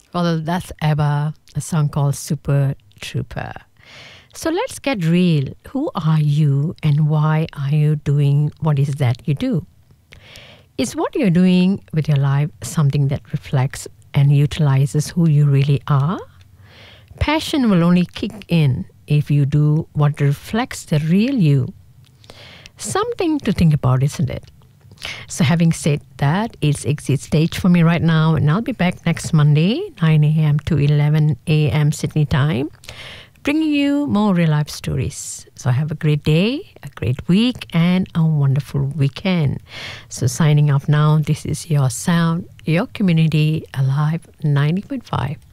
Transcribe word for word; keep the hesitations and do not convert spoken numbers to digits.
Well, that's ABBA, a song called Super Trooper. So let's get real. Who are you and why are you doing what is that you do? Is what you're doing with your life something that reflects and utilizes who you really are? Passion will only kick in if you do what reflects the real you. Something to think about, isn't it? So having said that, it's exit stage for me right now, and I'll be back next Monday, nine a.m. to eleven a.m. Sydney time, bringing you more real life stories. So have a great day, a great week, and a wonderful weekend. So signing off now, this is your sound, your community, Alive ninety point five.